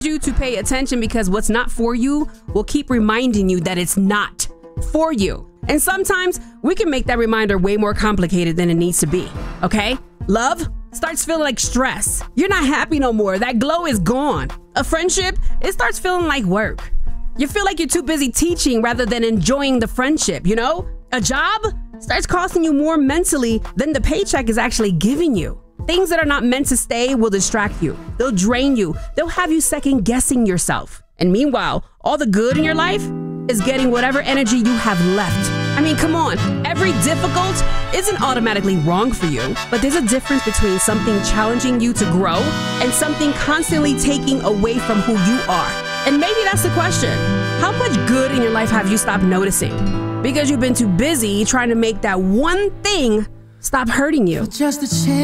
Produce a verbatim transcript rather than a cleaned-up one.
You to pay attention because what's not for you will keep reminding you that it's not for you. And sometimes we can make that reminder way more complicated than it needs to be, okay? Love starts feeling like stress. You're not happy no more. That glow is gone. A friendship, it starts feeling like work. You feel like you're too busy teaching rather than enjoying the friendship, you know? A job starts costing you more mentally than the paycheck is actually giving you. Things that are not meant to stay will distract you. They'll drain you. They'll have you second guessing yourself. And meanwhile, all the good in your life is getting whatever energy you have left. I mean, come on. Every difficult isn't automatically wrong for you, but there's a difference between something challenging you to grow and something constantly taking away from who you are. And maybe that's the question. How much good in your life have you stopped noticing? Because you've been too busy trying to make that one thing stop hurting you. Just a chance.